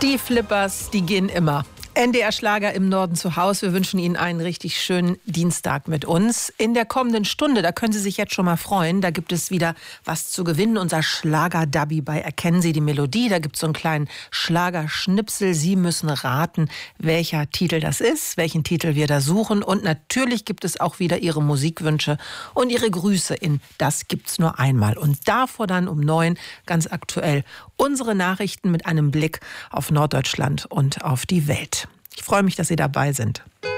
Die Flippers, die gehen immer. NDR Schlager im Norden zu Hause. Wir wünschen Ihnen einen richtig schönen Dienstag mit uns. In der kommenden Stunde, da können Sie sich jetzt schon mal freuen, da gibt es wieder was zu gewinnen. Unser Schlager-Dubby bei Erkennen Sie die Melodie. Da gibt es so einen kleinen Schlagerschnipsel. Sie müssen raten, welcher Titel das ist, welchen Titel wir da suchen. Und natürlich gibt es auch wieder Ihre Musikwünsche und Ihre Grüße in Das gibt's nur einmal. Und davor dann um 9 ganz aktuell unsere Nachrichten mit einem Blick auf Norddeutschland und auf die Welt. Ich freue mich, dass Sie dabei sind.